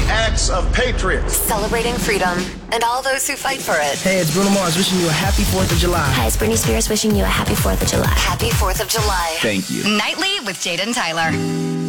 acts of patriots. Celebrating freedom and all those who fight for it. Hey, it's Bruno Mars wishing you a happy 4th of July. Hi, it's Britney Spears wishing you a happy 4th of July. Happy 4th of July. Thank you. Nightly with Jade and Tyler.